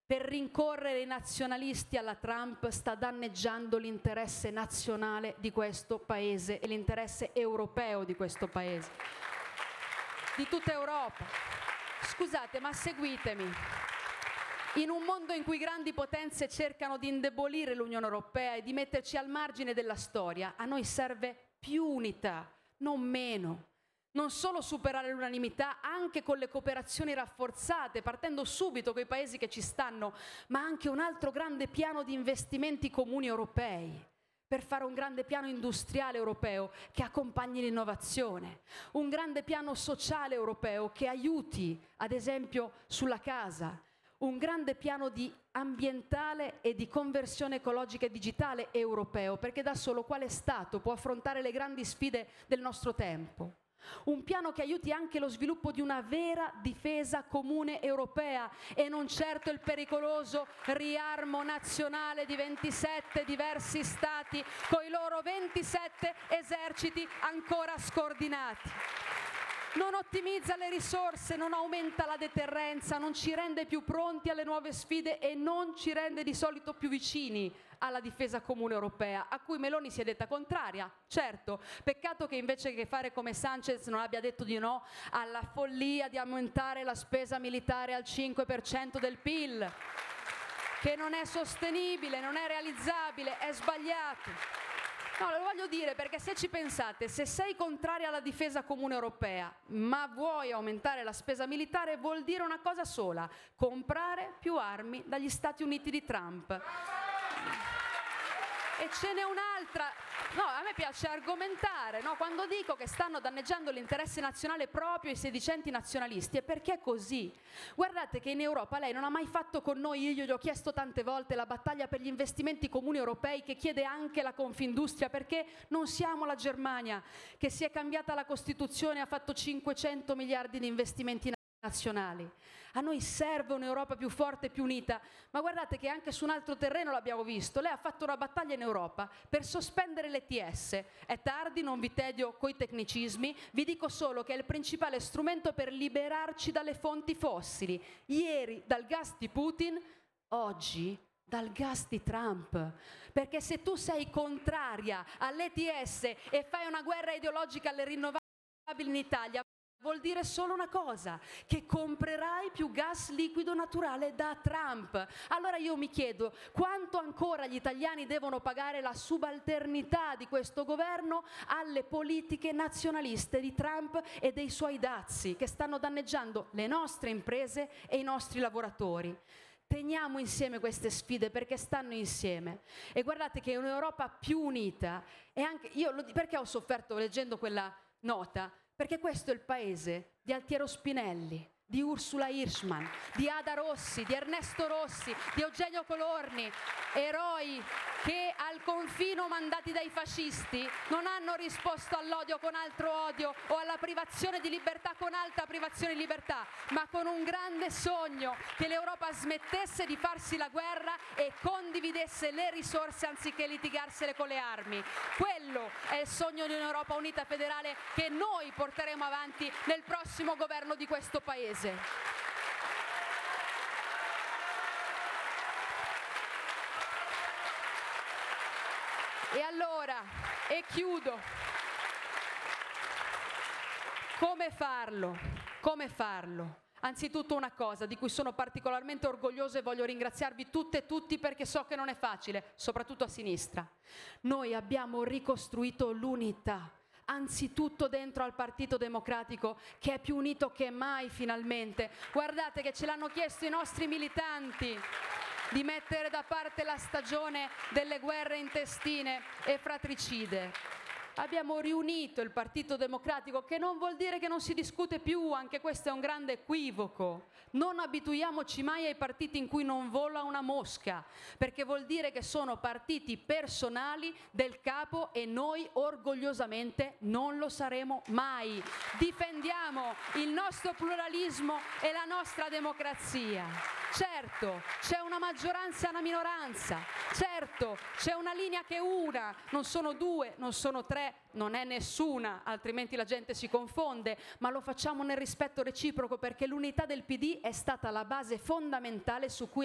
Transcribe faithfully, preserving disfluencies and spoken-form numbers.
per rincorrere i nazionalisti alla Trump sta danneggiando l'interesse nazionale di questo Paese e l'interesse europeo di questo Paese, di tutta Europa. Scusate, ma seguitemi. In un mondo in cui grandi potenze cercano di indebolire l'Unione Europea e di metterci al margine della storia, a noi serve più unità, non meno. Non solo superare l'unanimità, anche con le cooperazioni rafforzate, partendo subito con i paesi che ci stanno, ma anche un altro grande piano di investimenti comuni europei, per fare un grande piano industriale europeo che accompagni l'innovazione, un grande piano sociale europeo che aiuti, ad esempio, sulla casa, un grande piano di ambientale e di conversione ecologica e digitale europeo, perché da solo quale Stato può affrontare le grandi sfide del nostro tempo? Un piano che aiuti anche lo sviluppo di una vera difesa comune europea e non certo il pericoloso riarmo nazionale di ventisette diversi Stati con i loro ventisette eserciti ancora scordinati. Non ottimizza le risorse, non aumenta la deterrenza, non ci rende più pronti alle nuove sfide e non ci rende di solito più vicini alla difesa comune europea, a cui Meloni si è detta contraria. Certo, peccato che invece che fare come Sanchez non abbia detto di no alla follia di aumentare la spesa militare al cinque per cento del P I L, che non è sostenibile, non è realizzabile, è sbagliato. No, lo voglio dire perché se ci pensate, se sei contraria alla difesa comune europea, ma vuoi aumentare la spesa militare, vuol dire una cosa sola: comprare più armi dagli Stati Uniti di Trump. E ce n'è un'altra. No, a me piace argomentare, no? Quando dico che stanno danneggiando l'interesse nazionale proprio i sedicenti nazionalisti, è perché è così. Guardate che in Europa lei non ha mai fatto con noi, io gli ho chiesto tante volte, la battaglia per gli investimenti comuni europei che chiede anche la Confindustria, perché non siamo la Germania, che si è cambiata la Costituzione e ha fatto cinquecento miliardi di investimenti nazionali. A noi serve un'Europa più forte e più unita, ma guardate che anche su un altro terreno l'abbiamo visto. Lei ha fatto una battaglia in Europa per sospendere l'E T S. È tardi, non vi tedio coi tecnicismi, vi dico solo che è il principale strumento per liberarci dalle fonti fossili. Ieri dal gas di Putin, oggi dal gas di Trump. Perché se tu sei contraria all'E T S e fai una guerra ideologica alle rinnovabili in Italia, vuol dire solo una cosa: che comprerai più gas liquido naturale da Trump. Allora io mi chiedo quanto ancora gli italiani devono pagare la subalternità di questo governo alle politiche nazionaliste di Trump e dei suoi dazi, che stanno danneggiando le nostre imprese e i nostri lavoratori. Teniamo insieme queste sfide perché stanno insieme. E guardate che un'Europa più unita, e anche io lo, perché ho sofferto leggendo quella nota? Perché questo è il paese di Altiero Spinelli, di Ursula Hirschman, di Ada Rossi, di Ernesto Rossi, di Eugenio Colorni, eroi che al confino mandati dai fascisti non hanno risposto all'odio con altro odio o alla privazione di libertà con altra privazione di libertà, ma con un grande sogno: che l'Europa smettesse di farsi la guerra e condividesse le risorse anziché litigarsele con le armi. Quello è il sogno di un'Europa unita federale che noi porteremo avanti nel prossimo governo di questo Paese. E allora, e chiudo, come farlo? Come farlo? Anzitutto una cosa di cui sono particolarmente orgogliosa e voglio ringraziarvi tutte e tutti perché so che non è facile, soprattutto a sinistra. Noi abbiamo ricostruito l'unità, anzitutto dentro al Partito Democratico, che è più unito che mai finalmente. Guardate che ce l'hanno chiesto i nostri militanti, di mettere da parte la stagione delle guerre intestine e fratricide. Abbiamo riunito il Partito Democratico, che non vuol dire che non si discute più, anche questo è un grande equivoco. Non abituiamoci mai ai partiti in cui non vola una mosca, perché vuol dire che sono partiti personali del capo e noi orgogliosamente non lo saremo mai. Difendiamo il nostro pluralismo e la nostra democrazia. Certo, c'è una maggioranza e una minoranza, certo, c'è una linea che è una, non sono due, non sono tre, non è nessuna, altrimenti la gente si confonde, ma lo facciamo nel rispetto reciproco perché l'unità del P D è stata la base fondamentale su cui